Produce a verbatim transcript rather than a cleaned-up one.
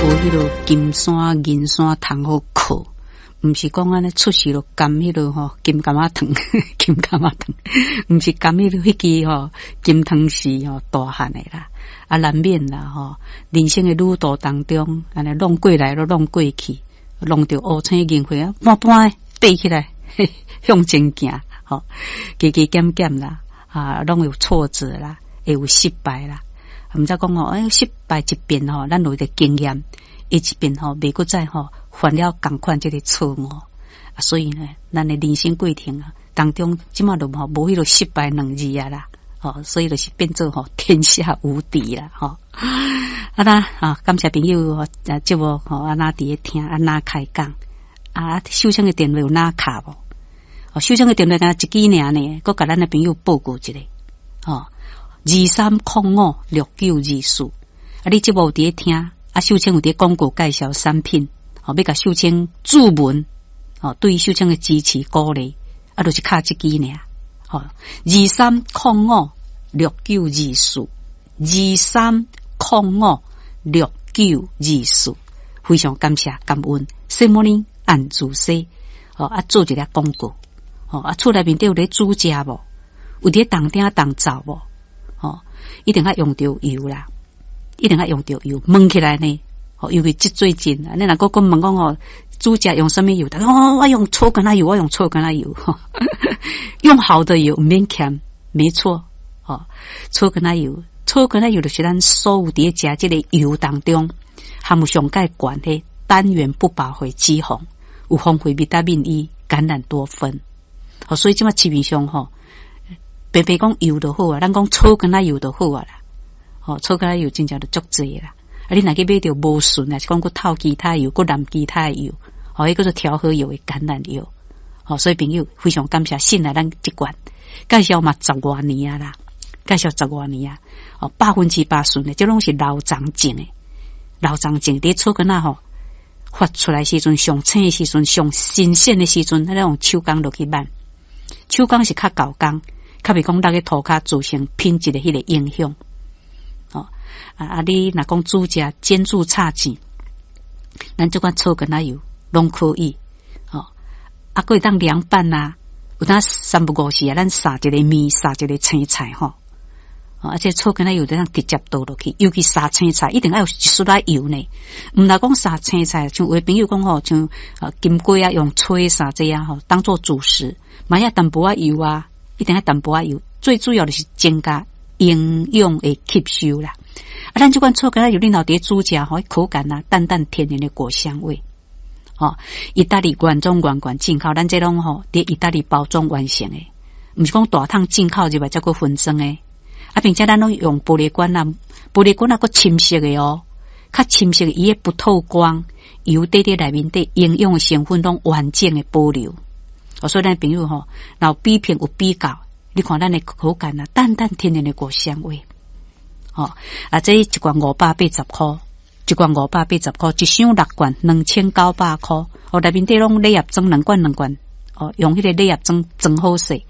迄落金山银山通好靠，毋是讲安尼出事咯甘迄落吼金柑仔糖，金柑仔糖，毋是甘迄落迄支吼金汤匙吼大汉的啦，啊难免啦吼，人生的旅途当中，安尼弄过来咯，弄过去，弄着乌青银花啊，半半爬起来，嘿向前行，吼，加加减减啦，啊，拢有挫折啦，会有失败啦。毋则讲吼，哎，失败一遍吼，咱有一个经验，伊一遍吼，袂搁再吼犯了共款即个错误啊。所以呢，咱的人生过程啊当中，即马就吼无迄个失败两字啊啦，哦，所以就是变做吼天下无敌啦，吼。啊啦啊，感谢朋友吼，啊，节目吼啊那伫咧听啊那开讲啊，收听的电话有哪卡无？哦，收听的电话敢一支尔呢，搁甲咱的朋友报告一下，哦。二三零五六九二四，啊！你即无伫咧听，啊，秀清有伫广告介绍产品，哦，要甲秀清注文，哦，对秀清的支持鼓励，啊，就是卡一支尔，哦，二三零五六九二四，二三零五六九二四，非常感谢感恩，谢莫林按住说，哦，啊，做一个广告，哦，啊，厝内面都有咧煮食无，有伫当顶当灶无。哦，一定要用到油啦，一定要用到油，焖起来呢，哦，尤其即最近啊，你若个讲问讲哦，煮食用什么油？哦，我用臭橄榄油，我用臭橄榄油，呵呵用好的油，免欠，没错，哦，臭橄榄油，臭橄榄油就是咱所有伫食即个油当中，含有上介悬的单元不饱和脂肪，有丰富维他命 E、橄榄多酚，哦，所以即马市面上吼。白白讲油就好啊，咱讲炒橄榄油就好啊啦。哦，炒橄榄油真正就足济啦。啊，你若去买着无顺啊，是讲佮透其他油，佮淋其他油，哦，迄个做调和油的橄榄油。哦，所以朋友非常感谢，信来咱即罐介绍嘛十外年啊啦，介绍十外年啊。哦，百分之八顺的，这拢是老长种的，老长种伫炒橄榄吼发出来时阵上青的时阵上新鲜的时阵，咱用手工落去拌，手工是较厚工。较袂讲咱个涂骹造成品质的迄个影响，哦啊啊！你若讲煮食煎煮炒煎，咱即款炒橄榄油拢可以，哦啊，可以当凉拌啊，有当三不五时啊，咱撒一个面，撒一个青菜吼，哦，而且炒橄榄油得当直接倒落去，尤其撒青菜一定要有一丝仔油呢，毋若讲撒青菜，像有的朋友讲吼，像啊金龟啊用吹撒这样吼，当做主食，买下淡薄仔油啊。一定要淡薄仔油，最主要就是增加营养的吸收啦。啊，咱这款炒橄榄油，你老爹煮食吼，口感啊，淡淡天然的果香味。哦，意大利原装原罐进口，咱这拢吼，伫意大利包装完成的，毋是讲大桶进口入来才个分装的。啊，并且咱拢用玻璃罐啊，玻璃罐啊个深色的哦，较深色的伊个不透光，油底底内面底营养的成分拢完整的保留。哦，所以咱朋友吼，然后比拼有比较，你看咱的口感啊，淡淡天然的果香味。哦，啊，这一罐五百八十块，一罐五百八十块，一箱六罐两千九百块。哦，内面底拢礼盒装两罐两罐，哦，用迄个礼盒装装好势，